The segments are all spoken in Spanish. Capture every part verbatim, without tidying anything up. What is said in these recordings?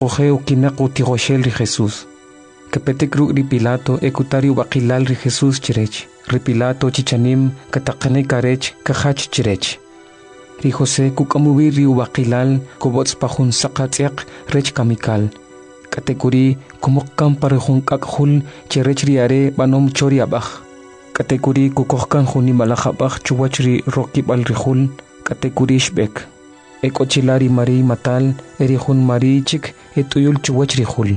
Ojeo kinaqu tijoshel ri Jesús. Kepetek ru ri Pilato ekutario baqilal ri Jesús chirech. Ri Pilato chichanim kataqane karech kahach chirech. Ri José kukamubi ri baqilal kobots pajun saqatiak rech kamikal. Katekuri kumokkan parejun kakhul chirech riare banom choriabaj. Katekuri kukokkan juni malajabaj chuwachri rokib al rijul. Katekuri shbek. Ekochilari mari matal erihun mari chik etuyul chuwach rijul.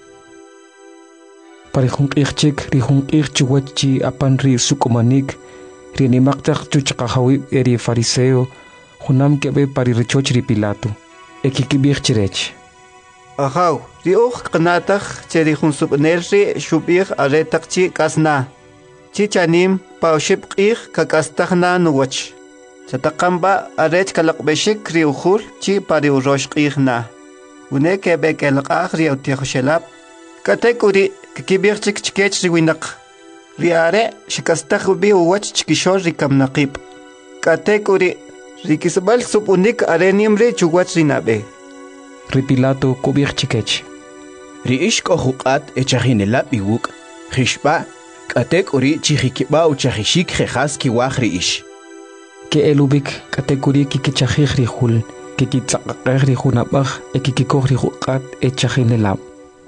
Parejun q'iqchik rijun q'iq chuwachi apan ri sukumanik rinimaqtaq chuchqajawi eri fariseo junam kebe pari richoch ri Pilato. Ekikibij chirech. Ajaw, ri uj qnataj cherihun subnel ri shubij aretaq chi kasna. Chi chanim paushib q'iq kakastajna nuwach. Chataqamba arech kalaqbeshik ri ujul chi pari urosh q'iqna. Une kebe kelqaj ri utijoshelab. Katekuri kikibij chik chikech ri winaq. Ri are shikastaj ubi uwach chikishor ri kamnaqib. Katekuri ri kisbal subunik arenim ri chuwach ri nabe. Ri Pilato kubij chikech. Ri ishk ojuqat echajinelab iwuk. Jishba katekuri chijikiba uchajishik jejas kiwaj ri ish. Que elubik katekuri kikichajij ri jul. Kikitzaqaqej ri junabaj ekikikoj ri juqat echajinelab.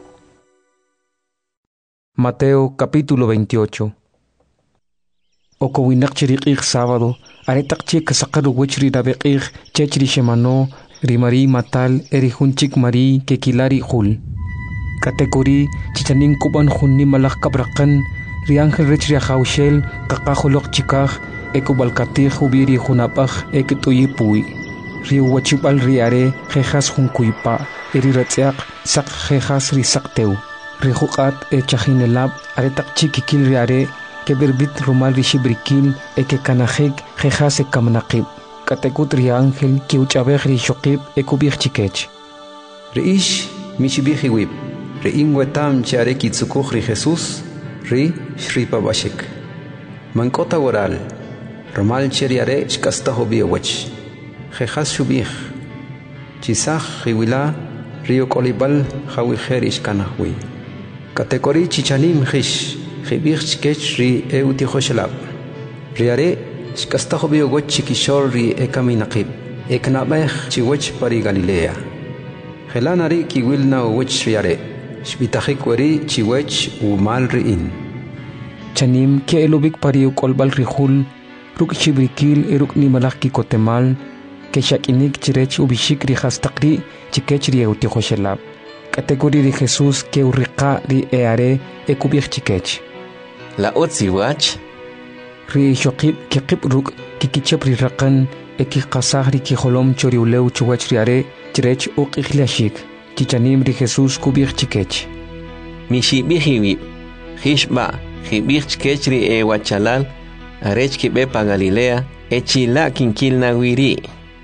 Mateo capítulo veintiocho. Okowinaq chiriqij sábado, aretaqchi kasaqaru wichri nabeqij chechri shemano, rimari matal erijunchik mari kekilari jul. Katekuri chichanin kuban junni malaj kabraqan, ri ángel rech riajaushel qaqajoloq chikaj, ekobalkatij ubiri junapaj ekituyipuy. Ri uwachibal riare jejas junkuypa, eri ratziaq saq jejas ri saqteu. Ri juqat echajinelab aretaqchi kikil riare keberbit rumal ri shibrikil ekekanajek jejas ekamnaqib. Katekut ri ángel kiuchabej ri shoqib ekubij chikech. Ri ish mishibijiwib, ri inwetam chiare kitsukuj ri Jesús, ri shripabashik. Mankota waral, rumal cheriare shkastajo biowech. Jejas shubij. Chisaj riwila rio kolibal jawijer ishkanajwi. Katekori chichanim jish, jibij chikech ri eutijoshelab. Riare shkastajo biowech chikishor ri ekaminaqib. Eknabej chiwech pari Galilea. Jelanari kiwilna uwech riare. Shbitajik weri chiwech umal riin. Chanim ke elubik pari ukolbal rijul, ruk shibrikil eruk ni malak kikotemal, ke shakinik chirech ubishik ri hastaqri chikech ri eutijoshelab. Kategori ri Jesús ke urriqa ri eare ekubij chikech. La otziwach. Ri shoqib kikib ruk kikichep ri raqan ekikasaj ri kijolom choriuleu chuwach riare chirech uqijlashik. Chichanim ri Jesús kubij chikech. Mishibijiwib. Jishba jibij chikech ri ewachalal arech kibe pa Galilea echila kinkilna wiri.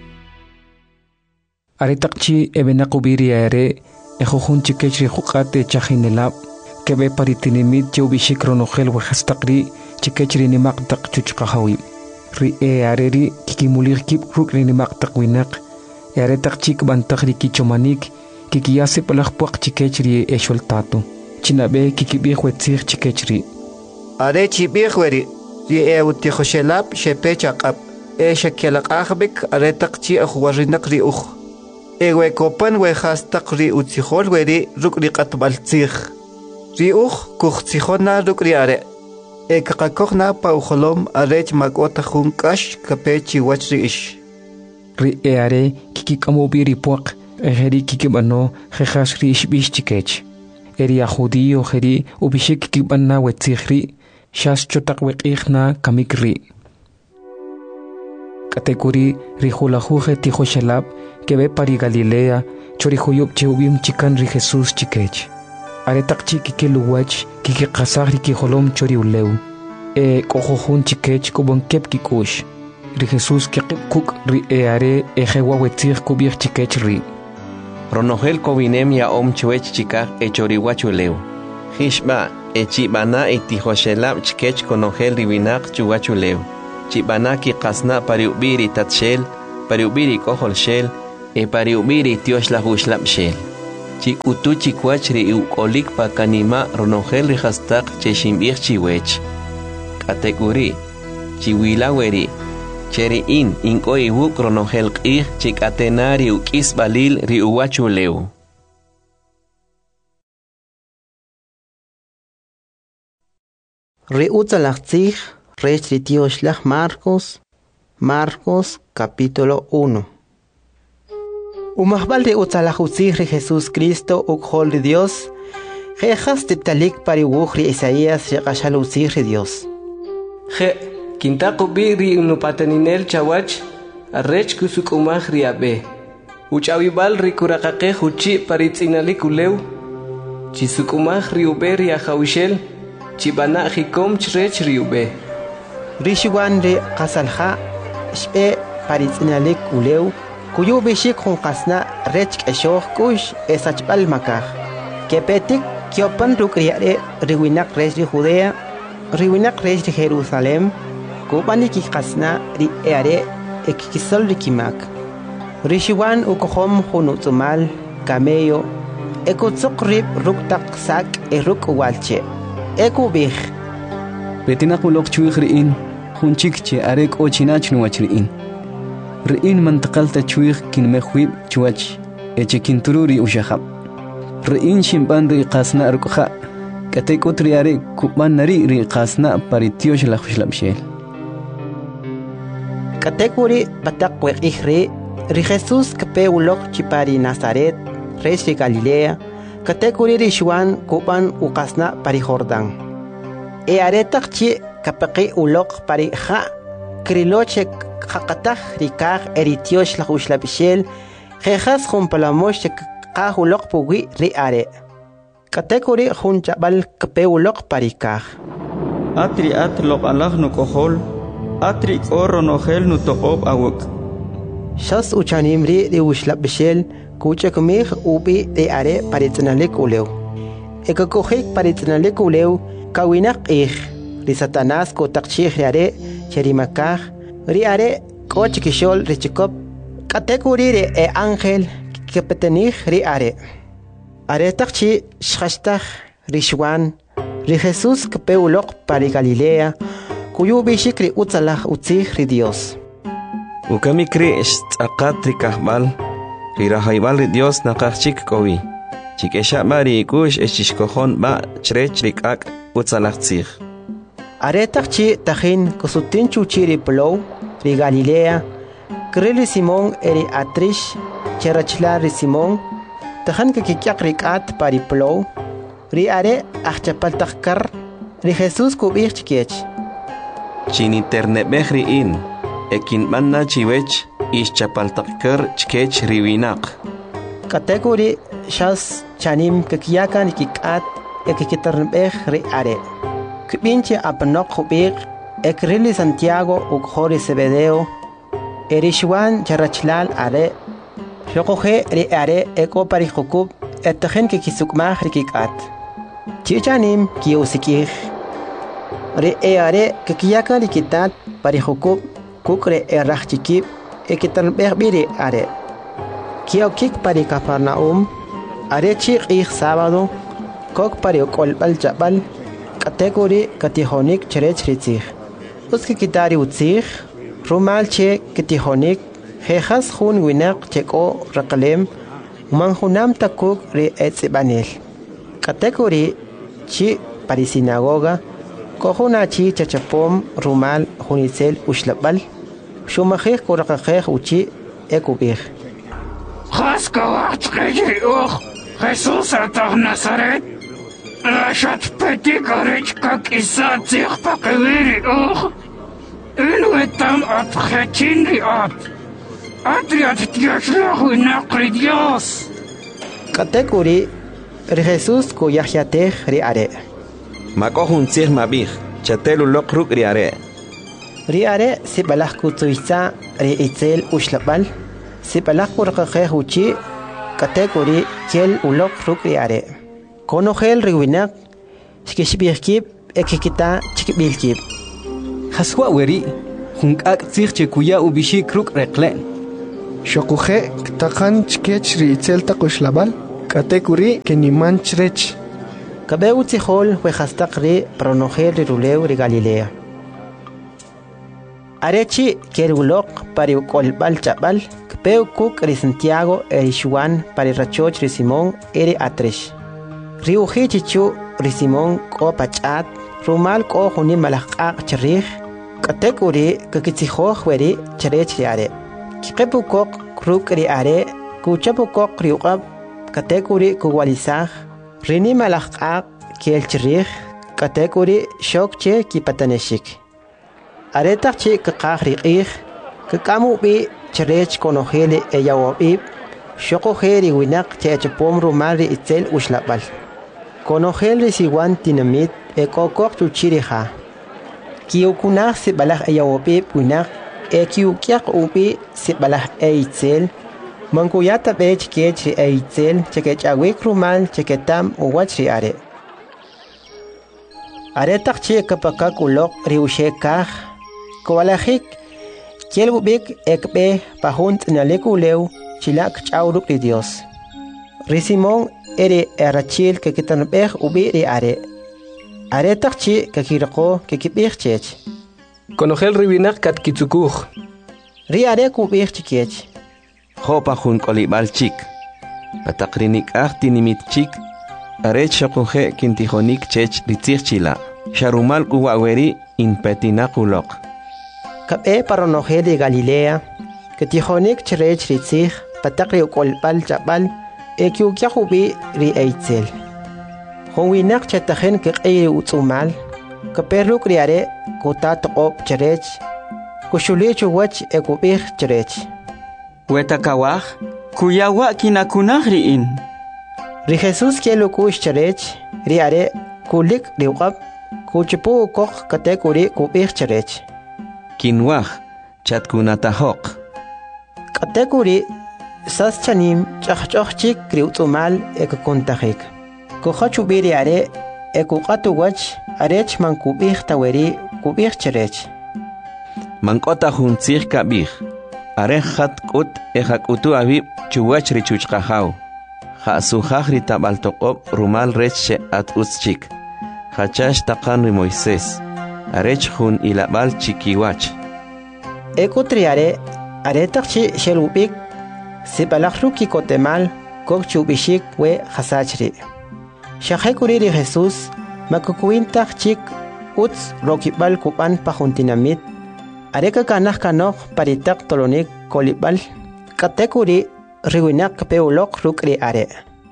Aretaqchi ebenaqubiri are ejojun chikech ri juqat echajinelab kebe paritinimit chubishik ronojel wajastaqri chikech ri nimaqtaq chuchqajawi. Ri eare ri kikimulir kip ruk ri nimaqtaq winaq. Aretaqchik bantaq ri kichomanik kikiyase palajpuaq chikech ri esholtato. Chinabe kikibij wetzij chikech ri. Are chibij weri ri eutijoshelab shepechaqab. E shakelaqajbik aretaqchi ajwarinaq ri uj. Ewe kopan we hastaq ri utzijol weri ruk ri qatbaltzij. Ri uj kuxtzijona ruk ri are. E kakakojna pa ujolom arech makota jun kash kapechi wach ri ish. Ri eare kikikamobi ri puaq ejeri kikibano jejas ri ishbish chikech. Eri a judío jeri ubishik kikibana wetzij ri shas chotaq weqijna kamik ri. Katekuri ri julajuje tijoshelab kebe pari Galilea chorijuyub cheubim chikan ri Jesús chikech. Aretaqchi kikiluwach kikikasaj ri kijolom choriuleu. E kojojun chikech kubon kep kikush. Ri Jesús kikib kuk ri eare ejewa wetzij kubij chikech ri. Ronojel kobinem ya om chuech chikaj echoriwachuleu. Jishba echibana etijoshelab chikech konojel riwinaq chuwachuleu. Chibana ki qasna pariubiri tatshel, pariubiri kohol shel, e pariubiri tiosh la huslab shel. chik utu chikwach ri ukolik pa kanima ronongel ri hastak che shimbich chiwech. Kategori chiwilaweri cheri in inko iwuk ronongel qih chik atenari ukis balil ri uwachuleu. Ri utzalachtzich rech ri tioshlach Marcos, Marcos capítulo uno. Umahbal ri utzalachutzich ri Jesús Cristo ukhol ri Dios, jejas tiptalik pari wuch ri Isaías ri qashalutzich ri Dios. Je, kintaqubi ri unupateninel chawach, arrech kusukumaj ri abe. Uchawibal ri kurakaqej uchi paritzinalik uleu, chisukumaj ri ube ri ajawishel, chibana jikom chrech ri ube. Rishuan ri qasalja, shpe paritzinalik uleu, kuyu bishik junqasna rech k'eshoh kush esachbal makaj. Kepetik kiopan rukriare riwinak rech ri Judea, riwinak rech ri Jerusalem, kubani kikasna ri eare ekikisol ri kimak. Rishuan ukohom junutzumal, camello, ekutzuk rib ruktak sak e ruk uwalche. Ekubij. Betina kulok chuig riin, junchik che arek ochinach nuach riin. Riin mantakalta chuig kin mehwib chuach, eche kintururi ushahab. Riin shimban ri qasna rukha, katek utri arek kuban nari ri qasna paritiosh la khushlabshel. Katekuri batak wek ihri, ri Jesus kape ulok chipari Nazaret, res ri Galilea, katekuri ri Shuan kuban ukasna pari Jordan. E aretak chi kapaki ulok pari ha, kriloche kakatak rikak eritiosh la ushlabishel, jejas jumpalamosh ka ulok pugi ri are. Katekuri junchabal kape ulok pari kak. Atri at lok alah no kohol, atri oro no gel no toqob awak. Shas uchanimri ri ushlabishel, kuche kumig ubi ri are paritznalik uleu. Eka kohik paritznalik uleu, kawinak ih, ri Satanás ko takchih ri are, cherimakaj, ri are koch kishol ri chikop, katekuri ri e ángel kepetenij ri are. Are takchi shkastaj ri Shuan, ri Jesús kepe ulok pari Galilea, kuyu bishik ri utzalaj utzij ri Dios. Ukamikri aqat ri kahbal, ri rahaybal ri Dios naqachik kowi. Chikesha mari kush eshishkohon ba chrech rikak utzalachtzich. Aretak chi tajin kusutin chuchi ri plow ri Galilea, krili Simón eri atrish, cherachla ri Simón, tajan kikikyak rikat pari plow, ri are achapaltakkar, ri Jesus kubich chikech. Chiniternebeh ri in, ekin manna chiwech ischapaltakkar chkech riwinak. Kategori shas chanim kikiyakan kikat ekikitarnbeh ri are. Kibinche apnok hubik ekrili Santiago ukhori Zebedeo erishwan charachlal are shokohe ri are eko pari hukub etajen kikisukmah rikikat chichanim kiusikih ri e are kikiyakan rikitat pari hukub kukre erachikib ekitarnbeh biri are kiokik pari Capernaum are chik ich sábado kok pari ukolbal jabal kategori katihonik cherech ritzich. Uski kitari utzich, rumal che katihonik, jejas hun winak cheko rakalem, manjunam takuk ri etzibanel. Kategori chi pari sinagoga, kohuna chi chachapom rumal hunitzel ushlabal, shumajich kurakajej uchi ekubich. Chaskawach chkejri uch, Jesus atah Nazaret, Lashat petit garich kak isat zich pakewiri och. Inuetam at khachinri at. Adriat tiashlahu naqri Dios. Kategori ri Jesus ko yahyateh ri are. Makohun sih mabih, chatelu lokruk ri are. Ri are si balah kutuisa ri itzel ushlabal, si balah kurqaqeh uchi kategori kel ulok ruk ri are. Konogel riwinak, shkishbihkib ekikita chikbilkib. Haswa weri, hunkak tsich chekuya ubishi kruk reklen. Shokuhe ktakan chkech ri itzel takushlabal, Katekuri que ni manchrech. Kabeu tihol we hastak ri pronojer riruleu ri Galilea. Arechi kerulok pari kolbal chabal. Kpeu kuk ri Santiago eri Juan pari rachoch ri Simón eri atresh. Riuji chichu ri Simón ko pachat. Rumal ko hunin malakak charih. Katekuri kakitsihoj weri charech ri are. Kipepu kok kruk ri are. Kuchapu kok riuqab. Katekuri kuwalisaj. Rini malakak kiel charih. Katekuri shokche kipataneshik. Aretak chi kakak riqih. Kakamu bi charech konojele eyawabib. Shokojeri winak chechapom rumari itzel ushlabal. Konojel siwan dinamit ekokok chuchiriha. Kiukunah sibalah eyawabib winak ekiukiak ubi sibalah eitzel. Mangkuyata bech kech ri eitzel chekech awik rumal cheketam uwachri are. Aretak chi kapakak ulok riushekah. Kowalahik kielbubik ekbe pahunt nalekuleu chilak chauruk ri Dios. Risimon ere erachil que kitanbeh ubi ri are. Are takchi que kirako que kibich chech. Konogel ribinak kat kitsukuj. Ri are kubich chikech. Hopa jun kolibal chik. Patakrinik ahti nimit chik. Are chokoje kintijonik chech ritzich chila. Sharumal kuwaweri in petinakulok. Kabe paronoje de Galilea. Que tijonik cherech ritzich. Patakri ukolbal chabal. Ekiukiahubi ri eitzel. Honwinak chatajen ke eye utsumal. Kaperuk riare kotat op cherech. Kushulichu wach ekubich cherech. Wetakawah, kuyawa kinakunah riin. Ri Jesus kielukush cherech. Riare kulik riwab. Kuchipu kok katekuri kubich cherech. Kinwah, chatkunatahok. Katekuri sas chanim chachchik kriutumal ekokontajik. Kohachubiri are ekukatu wach arech man kubich taweri kubich cherech. Mankota huntzich kabich. Are hat kut ehakutu abib chuwach richuchkahau. Ha suhaj ritabaltokop rumal reche at uschik. Hachash takan ri Moisés. Arech hun ilabal chikiwach. Ekotriare aretakchi shelubik. Sibalakruki kotemal kok chubishik we hasachri. Shahekuri Jesus makukuintak chik uts rokibal kupan pahuntinamit. Areka kanah kanok paritak tolonik kolibal. Katekuri riwinak peulok rukri are.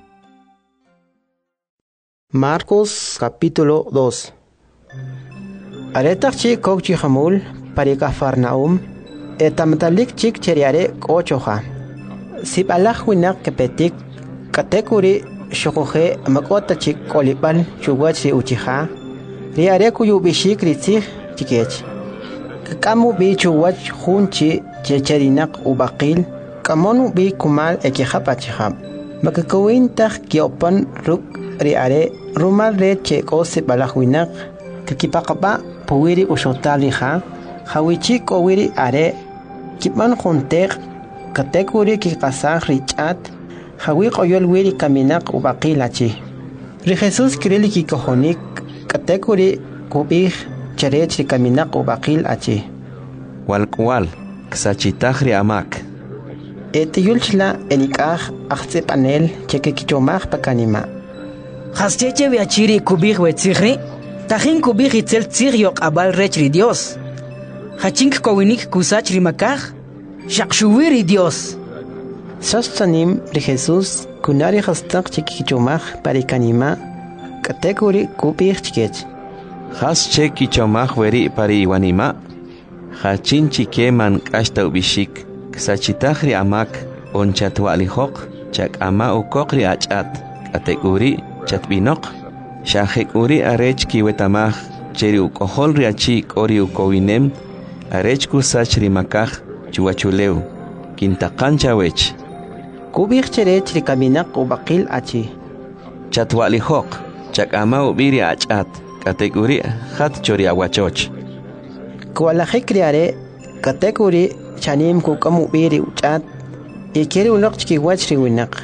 Marcos capítulo dos. Aretak chik kok chihamul parika Farnaum. Etamtalik chik cheriare kochoha. Sibalak winak kepetik katekuri shokoje makota chik kolibal chuwachi uchiha riare kuyu bishik ritzich chikech kamu bi chuwach hunchi checherinak ubaqil kamonu bi kumal ekihapachiham makakawintak kiopan ruk riare rumal re cheko sibalak winak kakipakaba puwiri ushotaliha hawichi kowiri are kipan juntek katekuri ki kasaj richat hawi qoyol wiri kaminak ubaqilachi ri Jesus kirili ki kojonik katekuri kubij cherech ri kaminak ubaqil achi walkwal ksachitajri amak etiyulchla enikaj ajse panel cheke kichomaj pakanima Hascheche viachiri kubij wetzigri tajin kubij itzel tzig abal rechri Dios hachink kowinik kusach ri makaj Shakshuwiri Dios. Sastanim ri Jesus kunari hastak chikichomaj parikanima katekuri kupich chikech. Has chekichomaj weri pari iwanima. Hachin chikeman kashta ubishik. Ksachitajri amak onchatwalihok chak ama ukokri achat. Katekuri chatbinok. Shahekuri arech kiwetamaj cheri ukoholri achik ori ukowinem. Arech kusachri makaj chuachuleu kintakancha wech kubich cherech rikaminak ubaqil achi chatwalihok chakama ubiri achat katekuri hat chori awachoch kwalajik riare katekuri chanim kukamu ubiri uchat ikeri ulok chkiwach riwinak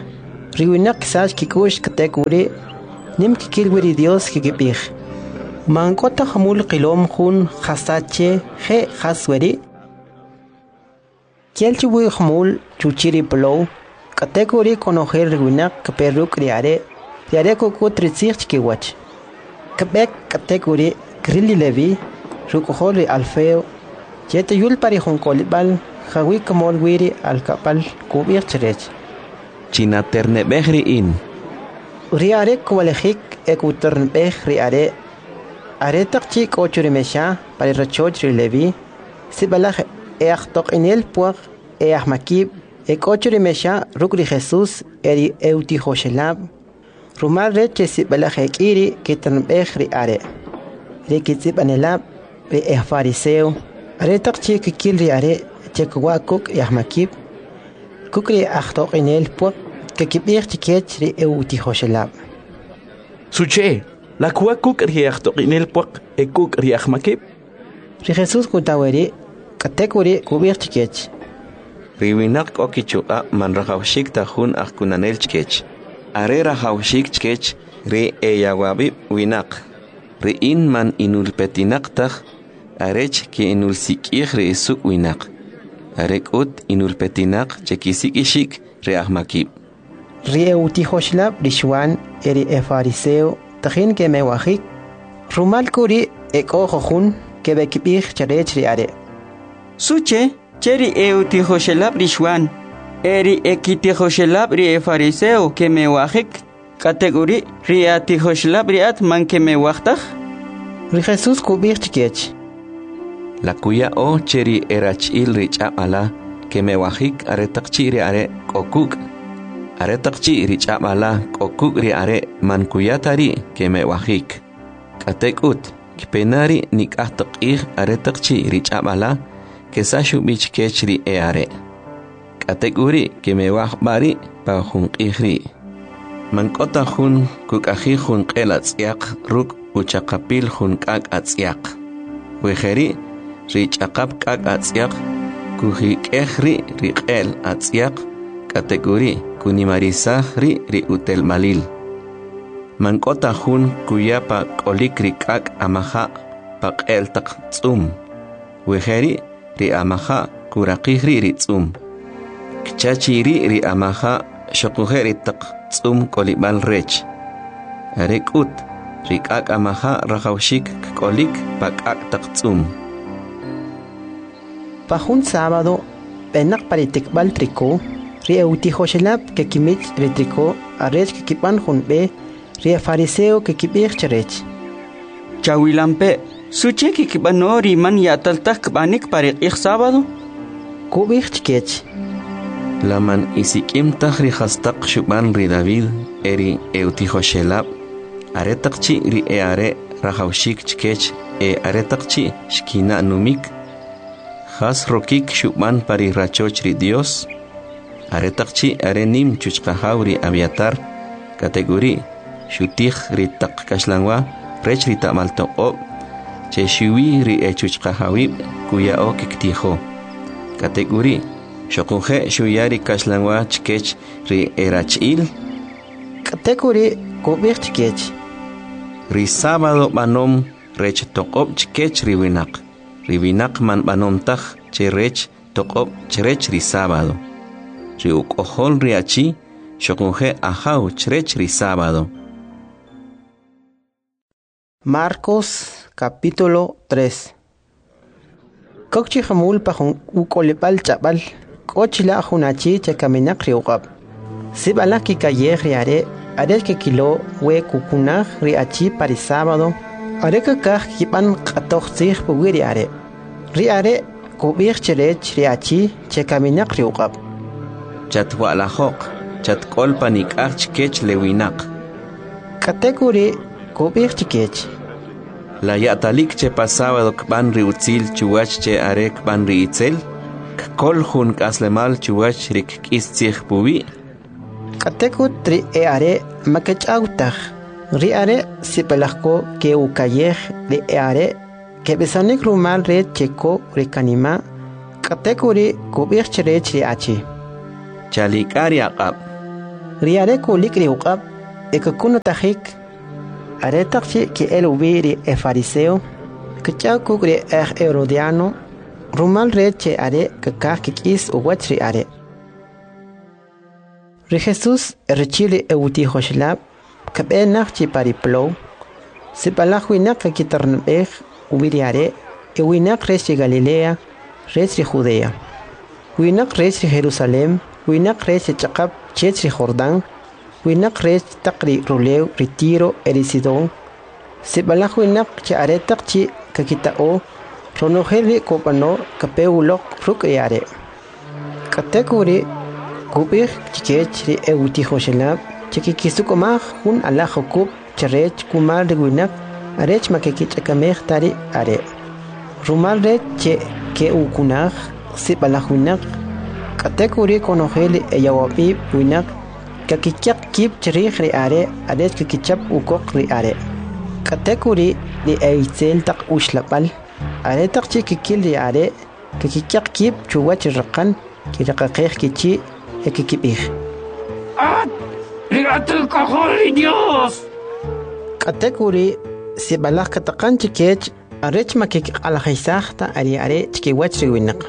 riwinak sach kikush katekuri nim kikilwiri Dios kikipij mankota hamul qilom khun khasache he khasweri kielchiwi hamul chuchiri plow katekuri konojer riwinak kaperuk riare riare kukutritsich kiwach kabek katekuri grilli levi rukohori alfeo Jete yul pari honkolibal jawi kamol wiri al kapal kubir cherech. China terne behri in. Riare kwalejik ekutern beh riare. Are takchi kochuri mesha pari rachoj rilevi. Sibalaj each tok inel puag each makib ekochuri mesha rukri Jesus eri euti hoshelab. Rumal reche sibalaj ekiri kitern beh riare. Rikitsib anelab re eh fariseo. Are takchi kikil riare chekwa kuk yahmakib kukri achtok inel puak kekibir tikech ri euti hoshelab Suche la kwa kuk ri achtok inel puak e kuk ri yahmakib ri Jesus kutaweri katekuri kubir tikech Riwinak okichuka man rahawshik tahun akunanel chkech Are rahawshik chkech ri eyawabi winak Ri in man inulpetinak tah Arech ki inul sikih re isuk winak. Arek ut inul petinak chekisik ishik re ahmakib. Rie uti hoshlab rishwan eri e fariseo tahin ke me wahik. Rumal kuri ek ojohun ke bekibih charech riare. Suche cheri e uti hoshlab rishwan eri ekiti hoshlab ri e fariseo ke me wahik. Kategori riati hoshlab riat man ke me wahtach. Ri Jesus kubir chikech. La kuya o cheri erachil richa ala que me wajik are takchiri are kokuk are takchi richa ala kokuk ri are man kuyatari que me wajik katekut kipenari nikah takir are takchi richa ala que sashu bich kechri e are katekuri que me waj bari pa hun ihri man kota hun kukahi hun qelatsiaq ruk uchaqapil hun kak atsiaq wejeri Rich akap kak atsiak kuhi kehri riqel atsiak kategori kunimarisah ri ri utel malil mankota hun kuyapa kolik ri kak amaha paqel tak tsum weheri ri amaha kurakihri ri tsum kchachiri ri amaha shokuheri tak tsum kolibal rech arekut ri kak amaha rahawshik kolik pakak tak tsum Pajun sábado, penak paritikbal triko, rie uti hoshelab que kimich retriko, arech que kipan junbe, rie fariseo que kibir cherech. Chawilampe, suche que kibano riman yataltak banik parik ik sábado? Kubir chikech. Laman isikim tahri hastak shuban ri David, eri euti hoshelab, aretakchi ri e are rahawshik chikech, e aretakchi shkina numik, Has rokik shubman pari rachochri Dios. Aretakchi arenim chuchkahauri aviatar. Kategori shutih ritak kashlangwa rech rita maltoko. Che shui ri e chuchkahawib kuya o kiktiho. Kategori shokunje shuyari kashlangwa chkech ri erachil. Kategori kubir chkech. Ri sábado banom rech tokop chkech ri winak. Ribinak man banom taj cherech tokop cherech ri sábado. Ri ukohol riachi shokunje ahau cherech ri sábado. Marcos capítulo tres. Kokchi hamul pahun ukolepal chabal. Kochila hunachi chekaminak riugab. Sibala ki kaye riare are que kilo we kukunah riachi pari sábado. Are que kah kipan katoxih puwiri are. Riare kubir cherech riachi chekaminak riugab. Chatwa la hok, chat kolpanik arch kech lewinak. Kategori kubir chikech. La yatalik che pasaba kban riutzil chuach che arek ban riitzel. Kol hun kaslemal chuach rik kistzich pubi. Katekut tri e are makech autach. Riare sipelako ke ukayeh de e are que besanik rumal red checo rikanima. Kategori kubir cherech riachi. Chalikari aqab. riare kulik ri uqab ekakuno tajik are takchi ki el ubiri e fariseo kcha kugri er herodiano rumal reche are kakak kis uwachri are ri Jesus rechili euti hoshlab kabe nakchi pariplo sipalach winak kitarnbeh ubiri are e winak rechi Galilea rechi Judea winak rechi Jerusalem winak rechi chaqab chechi Jordán winak rechi taqri ruleu retiro erisidon sipalach winak chi are taqchi kakitao ronojeli kopano kapeulok rukriare katekuri kubih chikechri euti hoshelab chikikisukomaj hun alajokub charech kumar de winak arech makekichakamej tari are rumal re che ke ukunaj sipalach winak katekuri konojeli eyawapi winak kakikyak kip cherich ri are arech kakichap ukok ri are katekuri li eitzel tak ushlapal are tak chi kikil ri are kakikyak kip chuwach raqan kiraqaqej kichi ekikipij ¡Ah! ¡Mírate, cajón, Dios! katekuri sipalach kataqan chikech arech makik alajisajta ari are chikiwach ri winak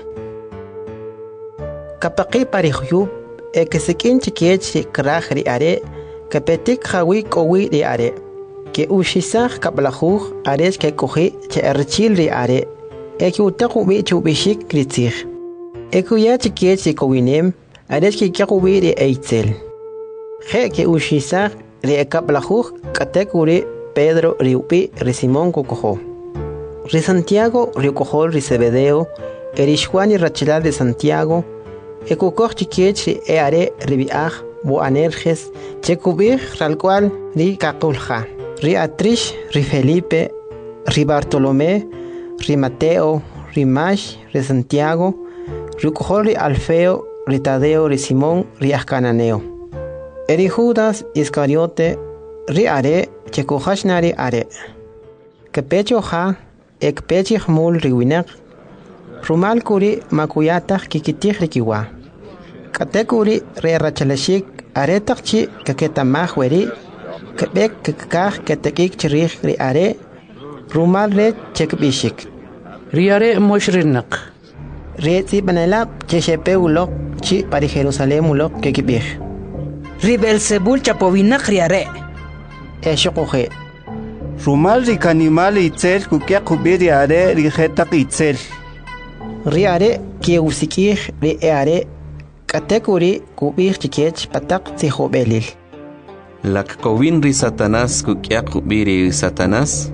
kapaqi pariyub ekesikin chikech kraj ri are kapetik jawi kowi ri are ke ushisaj kaplajuj arech ke koji che erchil ri are eki utaqu bi chubishik kritzij ekuya chikech kowinem arech ke kawi ri eitzel je ke ushisaj ri kaplajuj katekuri Pedro riupi ri Simón kokojo ri Santiago riukojol ri Zebedeo erishwani rachilal de Santiago ekukoj chikech ri eare ribiaj Boanerges chekubij ralcual ri kakulja ri Atrish ri Felipe ri Bartolomé ri Mateo ri Mash ri Santiago riukojol ri Alfeo ri Tadeo ri Simón ri Ascananeo eri Judas Iscariote ri are chekujashnari are kepecho ja ekpechij mul ri winak rumal kuri makuyataj kikitij rikiwa katekuri re rachalashik are takchi kaketamaj weri kebek kakaj ketekik chirij ri are rumal re chekbishik ri are moshrinak re tsibanelab cheshepe ulok chi pari Jerusalem ulok kekibij ri Belzebul chapovinak ri are eshoqoje rumal ri kanimal itzel kukyak kubiri are ri jetak itzel ri are ki usikij ri are katekuri kubij chikech patak tzihobelil lak kovin ri Satanás kukyak kubiri Satanás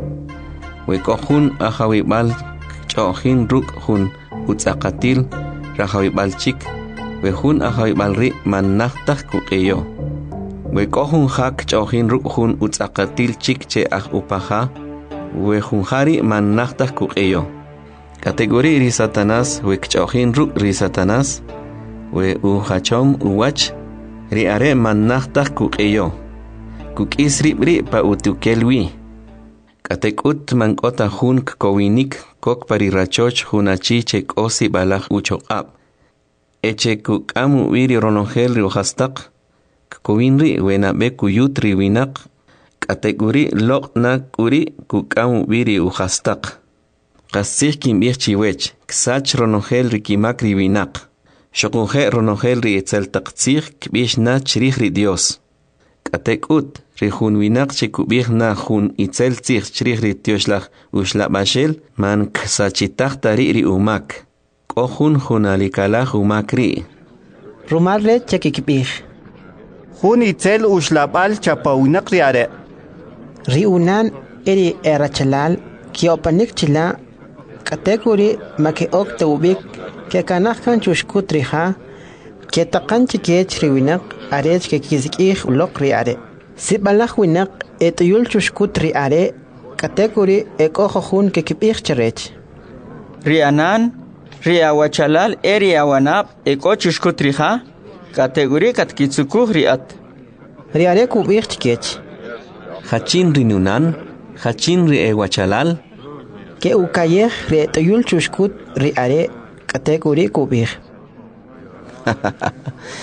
wekojun ajawibal chojin ruk jun utzaqatil rajawibal chik wejun ajawibal ri manajtaj kuqeyo wekojun hak chojin ruk jun utzaqatil chik che aj upaja wejun jari manajtaj kuqeyo kategori ri Satanás wekchojin ruk ri Satanás we uhachom uwach ri are manajtaj kuqeyo kuk'is ribri pa utukelwi katekut mankota jun kowinik kok pari rachoch junachi che kosi balaj uchoqab eche kukamu wiri ronongel ri uhastaq kowinri wena be kuyutri winak kategori lokna kuri kukamu wiri uhastaq qasih kimbih chiwech ksach ronongel ri kimakri winak shokunje ronongel ri etzeltaqtzih kbish na chirih ri Dios katekut ri jun winak chikubih na jun itzeltzih chirih ri tioshlaj ushlabashel man ksachitaq tari ri umak kojun jun alikalaj umak ri rumal re chekikbij jun itzel ushlabal chapawinak ri are ri unan eri erachalal kiopanik chila katekuri make ok tubik ke kanajkan chushkutriha ke taqan chikech ri winak arech ke kizikij ulok ri are sibalaj winak etuyul chushkutri are katekuri ekojojun ke kibij cherech ri anan ri awachalal eri awanab eko chushkutriha kategori katkitsukuj ri at ri are kubij chikech hachin ri nunan hachin ri ewachalal ke ukayej ri etuyul chushkut ri are kategori kubij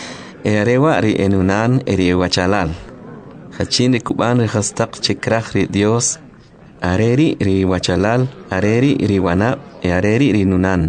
earewa ri enunan eri ewachalal. Hachin ri kuban ri hastak chekrach ri Dios, areri ri wachalal, areri ri wanab, e areri ri nunan.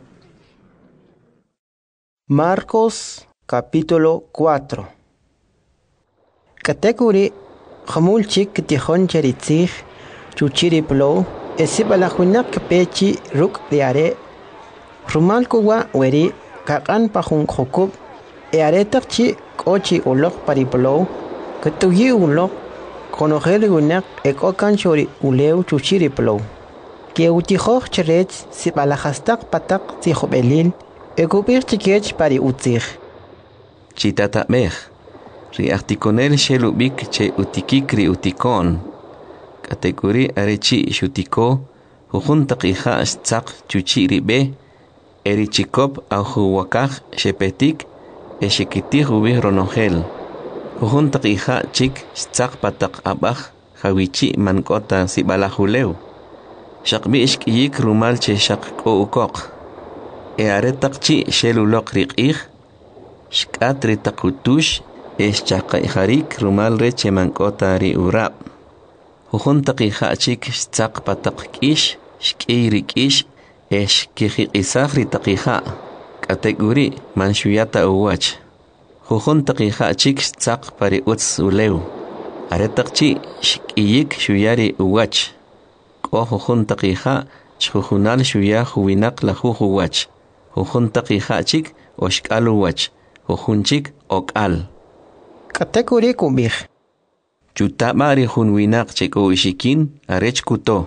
Marcos capítulo cuatro. Kategori Hamul chik tihon cheritzig, chuchiri plo, esibalahunak pechi ruk diare, rumal kuwa weri, kakan pahun hokub, e aretak chi kochi ulok pariplo, ketuyi ulok, konogel unak ekokan chori uleu chuchiri plo. Que utihoch cherech sibalahastak patak tihobelil, ekupir chikech pari utzig. Chitata mech. Ri articonel shelubik che utikik ri utikon. Kategori arechi shutiko, hujuntak ija stzak chuchi ribe, eri chikop au huwakaj shepetik, e shekitik ubi ronogel. Hujuntak ija chik stzak patak abaj, hawichi mankota sibalahuleu. Shakbi ishkiyik rumal che shak o ukok. E aretak chi shelulok rikij, shkat ritakutush, es chaqaiharik rumal reche mankota ri urab. Hujuntak ihachik stzak patak kish, shkirik ish, es kihiqisach ritaqiha. Kategori manshuyata uwach. Hujuntak ihachik stzak pari utz uleu. Aretakchi shkiyik shuyari uwach. Ko hujuntak iha, shujunal shuya huwinak la huwach. Hujuntak ihachik oshkal uwach. Hujunchik okal. Kategori kubih. Chutama ri hunwinak cheko ishikin arech kuto.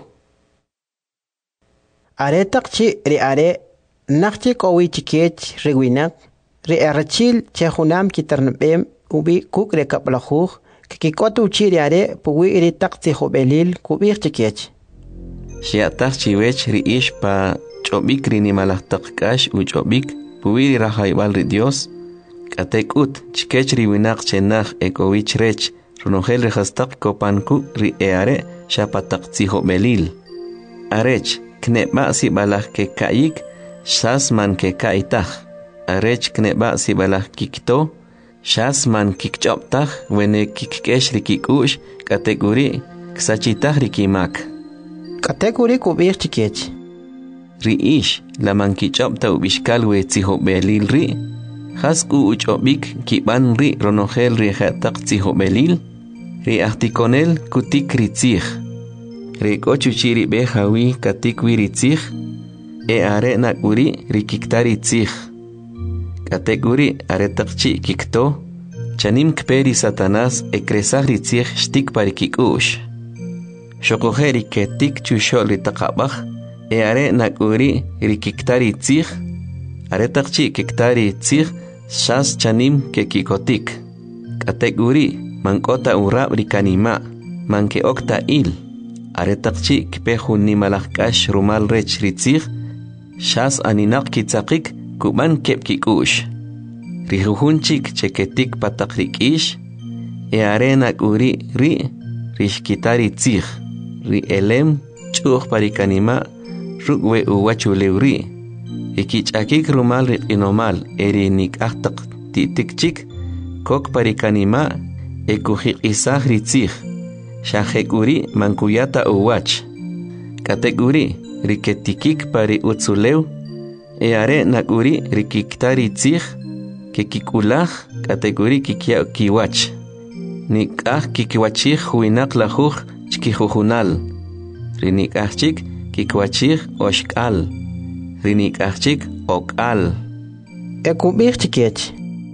Aretak chi ri are nakchi kowi chikech rewinak ri arachil chehunam kitarnabem ubi kuk re kaplahuj kikikotu chi ri are puwi ri takti hobelil kubih chikech. Shiatak chiwech ri ish pa chobik ri nimalahtak kash u chobik puwi ri rahaybal ri Dios. Katekut chikech ri winak chenach ekowich rech runogel rehastak kopanku ri eare shapatak tziho belil. Arech kneba si balah ke kaik shas man ke kaitach. Arech kneba si balah kikto shas man kikchoptach wene kikkesh ri kikush kategori ksachitach ri kimak. Kategori kubir chikech. Ri ish la man kichopta ubishkal we tziho belil ri. Hasku uchobik kiban ri ronogel ri hatak tziho belil, ri articonel kutik ritzig, ri kochuchiri behawi katikwi ritzig, e are nakuri ri kiktari tzig. Kategori aretakchi kikto, chanim kperi satanas e kresag ritzig shtik pari kikush. Shokogeri ketik chushol ri takabach, e are nakuri ri kiktari tzig, aretakchi kiktari tzig, shas chanim ke kikotik. Kategori mankota urab rikanima, manke okta il. Aretakchi kpehun nimalakash rumal rech ritzig, shas aninak kitzakik kuban kep kikush. Rihuhunchik cheketik patak rikish, e arenak uri ri rishkitari tzig, ri elem chuch parikanima, rugwe uwachuleuri. Ikichakik rumal inomal eri nik ahtak titikchik kok parikanima ekujik isah ritzig shahekuri mankuyata uwach. Kategori riketikik pari utzuleu e are nakuri rikiktari tzig kekikulaj kategori kikia kiwach nikah kikiwachig huinak lajuj chkijujunal rinikahchik kikwachig oshkal Rinik achik okal. Ekubir chikech.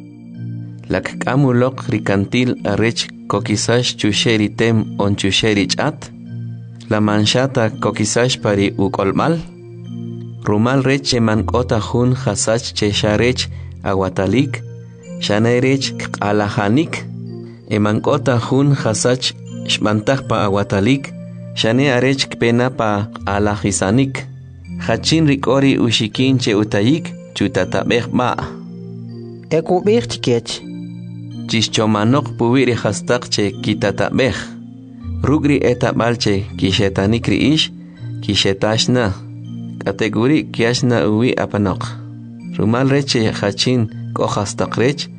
Lak kamulok rikantil arech kokisash chusheri tem on chusheri chat. La manchata kokisash pari ukolmal. Rumal reche mankota hun hasach chesharech aguatalik. Shanerech kalahanik. E mankota hun hasach shmantak pa aguatalik. Shane arech kpena pa alahisanik. Hachin rikori ushikin che utayik chutatabeh ma. Ekubir chikech. Chischomanok puwiri hastak che kitatabeh. Rugri etabal che kishetanik ri ish kishetashna. Kategori kiashna uwi apanok. Rumal reche hachin kohastak rech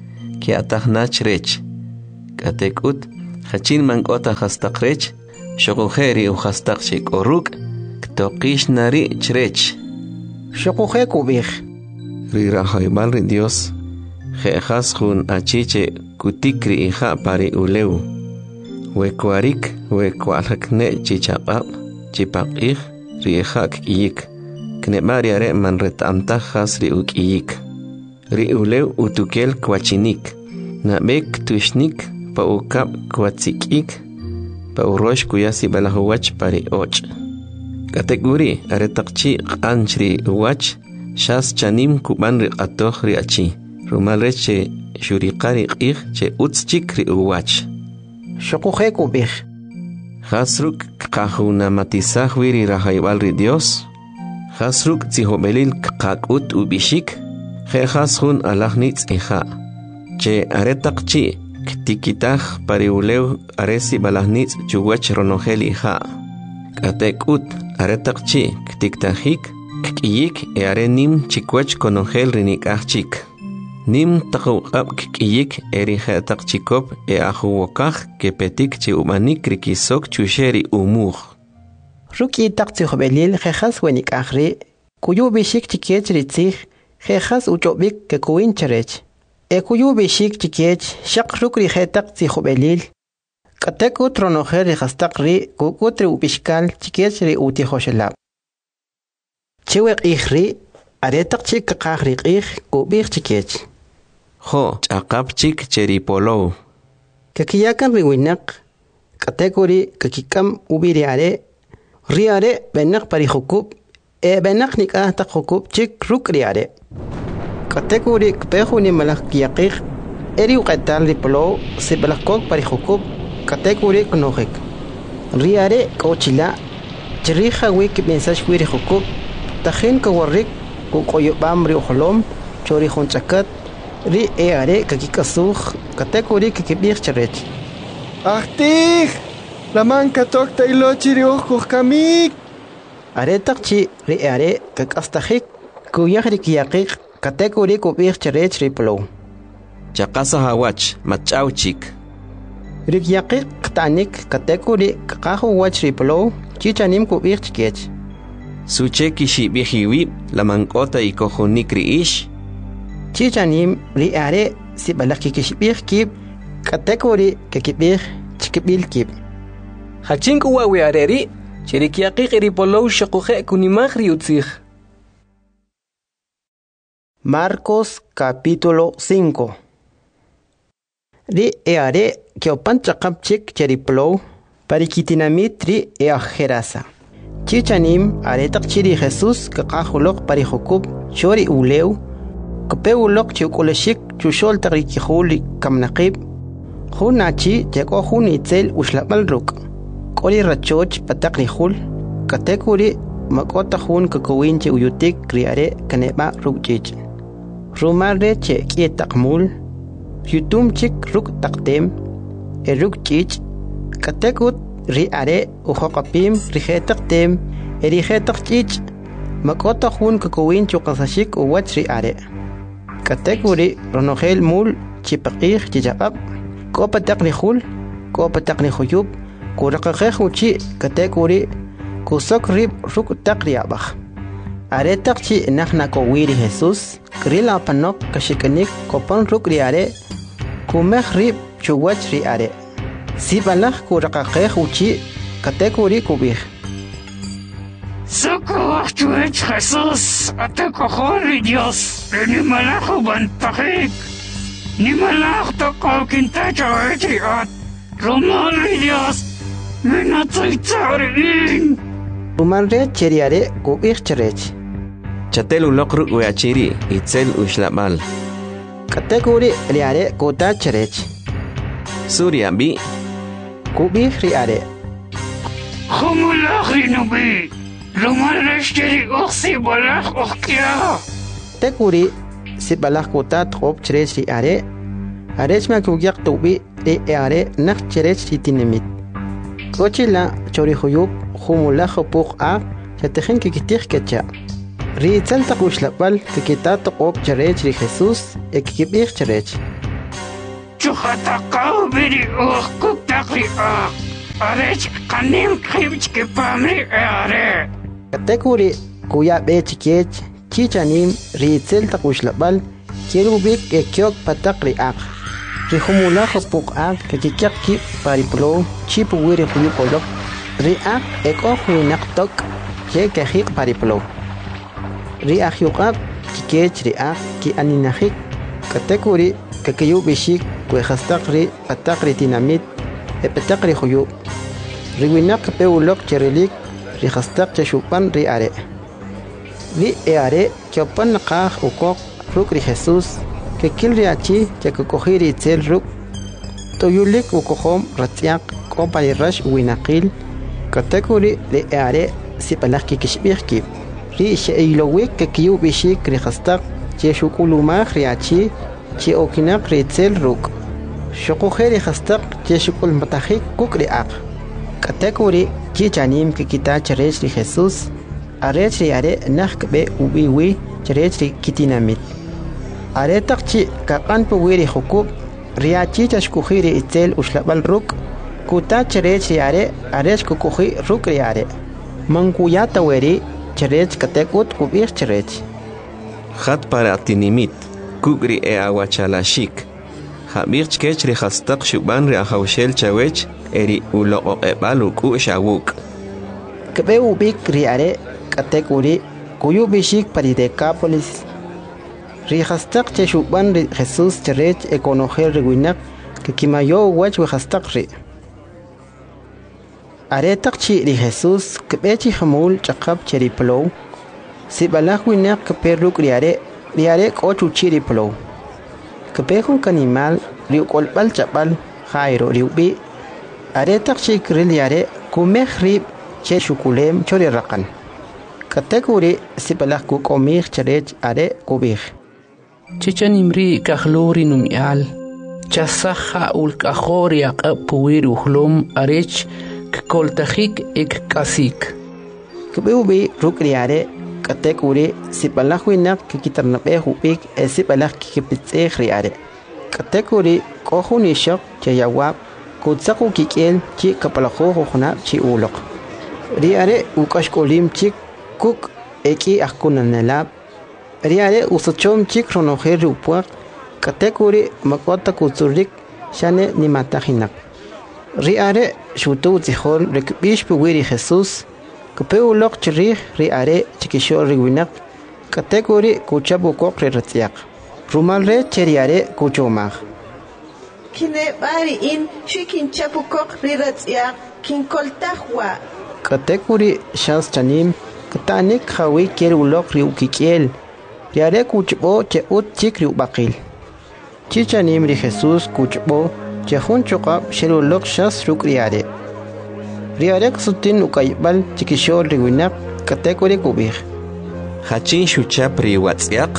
ki atajnach rech. Katekut, hachin mankota hastaq rech, shokujeri u hastaq shik oruk, ktoqish nari chrech. Shokuje kubij. Rirahaybal ri Dios, jejas jun achiche kutikri ija pari uleu. Wekuarik, wekualakne chichapap, chipaqij, riejak iyik. Knebariare man retamtajas ri uk iyik. Ri uleu utukel kwachinik. Nabek tushnik pa ukap kwatsikik. Pa urosh kuyasi balahowach pari och. Kategori aretakchi qanchri uwach. Shas chanim kuban ri qatoh ri achi. Rumalre che shuriqari qij che utschik ri uwach. Shokuje kubij. Hasruk qahuna matisaj wiri rahaybal ri Dios. Hasruk tzihobelil qaqut ubishik. Je hasun alahnitz ija. Che aretaqchi ktikitaj pariuleu aresi balahnitz chuwach ronogel ija. Katekut aretaqchi ktiktajik kiyik e arenim chikwach konogel rinikajchik. Nim taqawqab kiyik erijetaqchikop e ajuwokaj kepetik chi umanik rikisok chusheri umur. Ruki taqtzihobelil jejas wenikajri kuyu bishik chikech ritzij jejas uchobik ke kuin cherech. E kuyu bishik chikech shaq rukri jetaq tzihobelil. Katek utronojer rihastaq ri kukutri ubishkal chikech ri utihoshelab. Chiwek ihri aretaq chik kakajri ij kubik chikech. Jo chaqab chik cheripolo. Kakiyakan riwinak kategori kakikam ubiriare riare benak parihukub e benak nikah tak hukub chik ruk riare. Kategori kpehu ni malak kiyakik eri uqetal ripolo si balakok parihukub kategori knohik. Riare kochila chiriha wik mensaj wiri hukub tahin kawarik kukoyobam ri uholom chori honchakat ri eare kakikasuj kategori kikibir charech. Ahtih! Laman katok tailo chirioj kuhkamik. Aretaqchi ri are kakastajik kuyajri kiyakik kategori kubir charech ripolo. Chaqasa hawach machauchik. Ri kiyakik ktanik kategori kakahu wach ripolo chichanim kubir chikech. Suche kishibihiwib lamankota ikojunik ri ish. Chichanim ri are si balaki kishibir kib kategori kikibir chikibil kib. Hachink uwawi areri, chirikiaqiq iripolow shakuje kunimaj riutzij. Marcos capítulo cinco. Ri eare kiopan chakapchik cheriplow parikitinamit ri eajerasa. Chichanim aretak chiri Jesús kakajulok parihukub chori uleu kapeulok chiukuleshik chushol tarikihuli kamnaqib hunachi teko hunitzel ushlabal ruk. Koli rachoch patak rihul kategori makota hun kakowinche uyutik kriare kaneba rukchich. Rumare che kietakmul yutum chik ruk taktem e rukchich katekut riare uhokapim rihetaktem e rihetakchich makota hun kakowinche ukasashik uwach riare. Kategori ronogel mul chipakir chichakap ko patak rihul ko patak rihuyub kurakakej uchi kategori kusok rib ruk takriabaj. Aretakchi nahna kowiri Jesús krila panok kashikanik kopan ruk riare kumej rib chuwach riare. Sibalaj kurakakej uchi kategori kubij. Socorro, chuech Jesús, atekojori Dios, ni malajo bantajik, ni malajo toko kintacho echiat, romari Dios. Rumanre cheriare kubir cherech. Chatel ulokru uachiri itzel ushlamal. Kategori riare kota cherech. Surya bi kubir riare. Humulach rinubi. Rumanre cheri oxi balach okia. Tekuri si balach kota trop cherech riare. Arechma kugyak tubi riare nak cherech ritinemit. Kochila chorihuyub humulajo puk a chatejen kikitij kecha. Ri tzalta kushlapal kikitato op charech ri Jesús e kikibij charech. hataqaw biri uq kuktaqri a. Arech qanim khibch ke pamri are. Katekuri kuya be chikech chichanim riitzel taquxlabal kirubik ekyok pataqri aq. Rihumula hopuk aq kakikyak ki pariplo chipu wiri huyupolok. Ri aq eko huinak tok ke kahik pariplo. Ri aq yukab chikech ri aq ki aninahik. Katekuri kakayu bishik kwe khastaqri pataqri tinamit e pataqri huyub. Riwinak pe ulok cherilik ri khastaq chashupan ri are. Ri e are kyopan naqaj ukok ruk ri Jesus que kil ri achi chakakoji ri itzel ruk. Toyulik ukohom ratziak kompani rash winaqil. Katekuri ri e are sipalak kikishbirki. Ri ishe eilowik kakiyu bishik ri khastaq cheshukulumaj ri achi che okinak ri itzel ruk. Shokoje ri khastaq cheshukul matajik kuk ri aq. Katekuri chichanim kikita charech ri Jesus arech ri are nakbe ubiwi charech ri kitinamit are takchi kapan puwiri hukub riachi chashkuhiri itzel ushlabal ruk kuta charech ri are arech kukuhi ruk ri are mankuyata weri charech katekut kubir charech Khat para tinimit kugri e awachalashik Habirch kech ri khastaq shuban ri ahawshel chawech eri ulo ebalu ku shawuk kebe ubik ri are katekuri kuyu bishik pari Decapolis ri khastaq che shuban ri Jesus charech ekonojel riwinak que kimayo wach we khastaq ri are taqchi ri Jesus kebe chi hamul chaqab cheri plow si balak winak kebe ruk ri are ri are ko chuchi ri plow kebe hun kanimal ri kolbal chapal khairo ri ubi are taqchi kril yare kumeh rib che shukulem chori raqan katekuri sipalak ku komih charech are kubih chichen imri kahlori numial chasaha ul kahori aqpuir uhlum arech koltajik ek kasik kubi rukri are katekuri sipalak winak kitarnape hubik sipalak kipitse are katekuri kohuni shok chayawab kutsaku kikel chi kapalajo hona chi ulok riare ukashkolim chik kuk eki akunanelab riare usochom chik ronojer upuak katekuri makota kutsurik shane ni matajinak riare shutu zihol rekbish puwiri Jesus kape ulok chiri riare chikishol riwinak katekuri kuchabu kok reratziak rumal re cheriare kuchomag Kine bari in chikin chapukok riratzia kin koltahwa. Katekuri shans chanim katanik hawi kerulok riu kikiel. Riare kuchbo che ut chikriu bakil. Chichanim ri Jesus kuchbo che hun chokap sherulok shas ruk riare. Riare ksutin ukaybal chikishol riwinak katekuri kubih. Hachin shuchap ri watziak.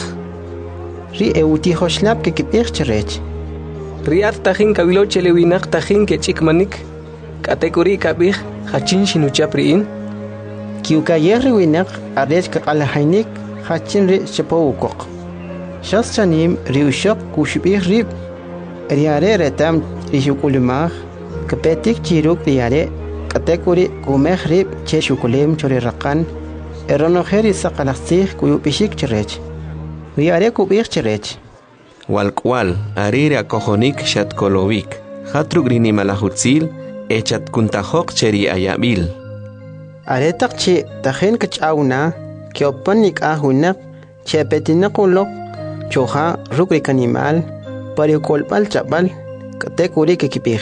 Ri euti hoshlap ke kipich cherech. Riat tajin kabilo chelewinak tajin ke chikmanik katekuri kabih hachin shinuchapriin kiukayer riwinak arech kakalahainik hachin ri chapowukok shas chanim riushok kushbih rib riare retam rishukulumah kapetik chiruk riare katekuri kumeh rib che shukulem chori raqan eronoheri saqalaxsih kuyupishik cherech riare kubih cherech Walkwal, arire akojonik shatkolovik, hatrugrini malahutzil, echat kuntajok cheri ayabil. Aretak che tajen kachawna, kiopanik ahunak, che petinakulok, choha rukrik animal, parikolpal chapal, katekuri kikipir.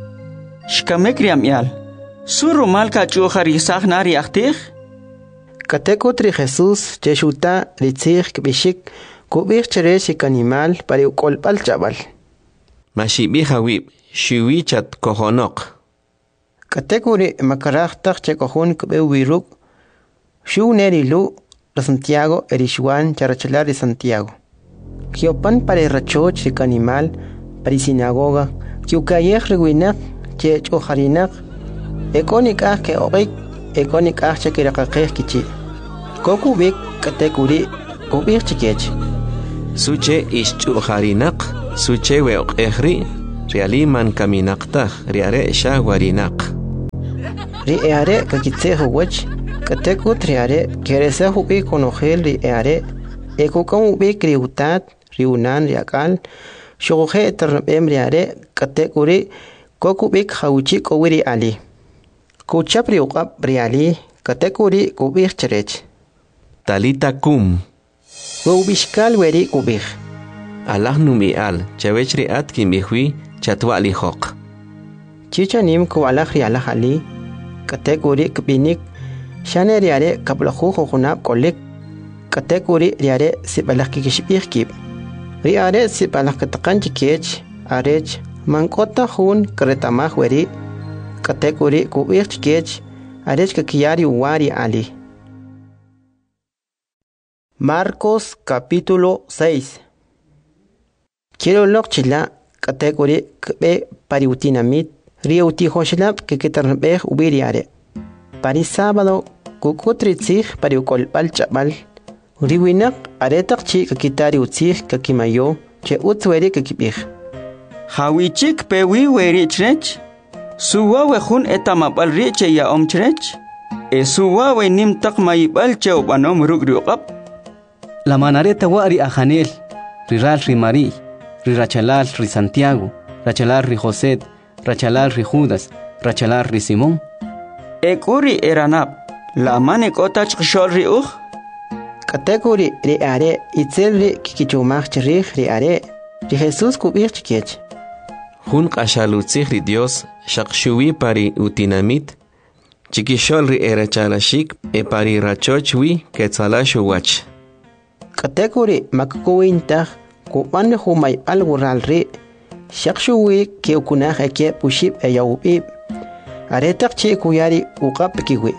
Shkamekriam yal, surumal kachuha risah nari aktir? Katekutri Jesus, cheshuta ritzir kibishik, Kubir cherech animal para ukolpal chaval. Mashibi hawib, shiwi chat kohonok. Katekuri makarachtak chekohun kube wiruk. Shu nerilu la Santiago erishwan charachalar de Santiago. Kiopan para rachoch de animal para sinagoga. Kiukayeh rewinak chech oharinak. Ekonik ah ke orik ekonik ah chekirakakeh kichi. Kokubik katekuri kubir chikech. Suche ishchu harinak, suche weok ehri, riali man kaminaqtaj riare sha warinaq ri eare kakitsejo wach katekut riare kerese hubi konogel ri eare ekukam ubi kriutat riunan riakal shoge ternabem riare katekuri kokubik hauchi kowiri ali kuchap riuqab riali katekuri kubik cherech talita kum wubishkal weri kubik Allah numi al chawechri at kimbihui chatwa li hoq chicha nim ko Allah ri Allah ali kategori kbinik shane riare kablahu khunab kolik kategori riare sibalak kishbih kib riare sibalak taqanch kech arech mankota hun kretamah weri kategori kubih kech arech kakiyari wari ali. Marcos capítulo seis. Quiero lokchila kategori kbe pariutinamit riuti hoshlab que ketarnbeh ubiriare. Pari sábado kukutritzig pariukolpal chabal. Riwinak aretak chi kakitari utzig kakimayo che utzweri kakibih. Hawichik pewi weri chrech. Suwa wehun etamabal riche ya om chrech. E suwa we nim tak mayibal che obanom rugriuqab. La manareta wari ajanel. Riral rimari. Ri Rachalal, Ri Santiago, Rachalal, Ri José, Rachalal, Ri Judas, Rachalal, Ri Simón. Ekuri eranab, la mane kotach kshol ri uj. Kategori ri are, itzel ri kikichumach cherich ri are, ri Jesús kubich chikech. Hun kashalutzig ri Dios, shakshuwi pari utinamit, chikishol ri erachalashik, e pari rachochwi ketzalashu wach. Kategori makkuwintach, kupan humay algural ri shakshuwi ke ukunah eke pushib e yaubib aretak che kuyari uqap kiwi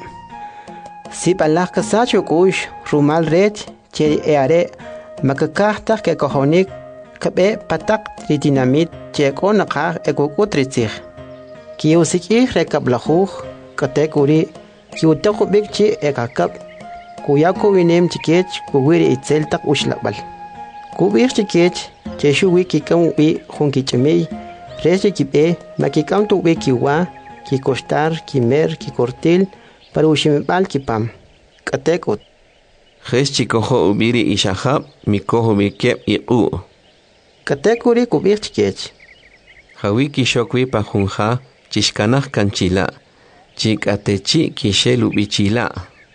sipalak kasacho kush rumal rech che e are makakahta ke kohonik kabe patak dinamit che konaqah e kukutritzig ki usiki rekablahu kategori ki utakubik che e kakab kuyako winem chikech kuwiri itzel tak ushlabal kubir chikech cheshu wiki kam bi khunki chemei reche kibe makikam tu be kiwa ki kostar ki mer ki kortil para ushimebal kipam katekot jes chikoho ubiri ishahab mikoho bikep iqu katekuri kubir chikech hawiki shokwi pa khunha chishkanah kanchila chikatechi kishelu bichila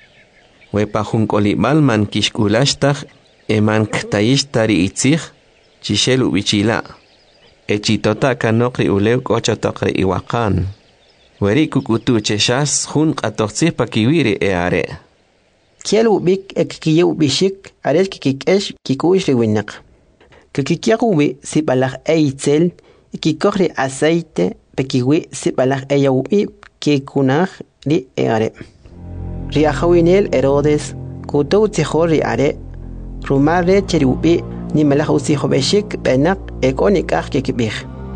we pa khunkolibal man kishkulashtah eman ktayishtari itzig chishelu bichila echitota kanokri ulew kochotokri iwakan weri kukutu cheshas hun qatoqtsi pakiwiri eare kielu bik ekkiyu bishik ares kikikesh kikush riwinak kikiyawi sibalach eitzel kikokri aceite pekiwi sibalach eyaubi kikunaj ri eare riahawinel Herodes kutu tzihori are rumare cheriubi ni malaj usijo beshik benak ekonikaj kikibij.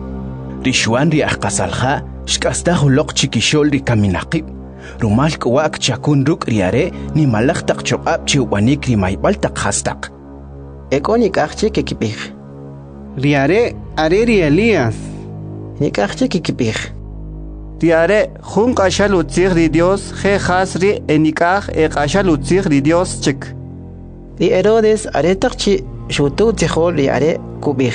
Rishuan ri ahqasalja shkastaj uloq chikishol ri kaminaqib. Rumal kwak chakun ruk riare ni malaj taqchoqab chiubanik ri maybal taqhastaq. Ekonikaj kikibij. Riare are ri Elías. Nikaj kikibij. Riare jun qashal utzig ri Dios je khasri enikaj e qashal utzig ri Dios chik. Ri Herodes aretakchi shutu tzihol ri are kubij.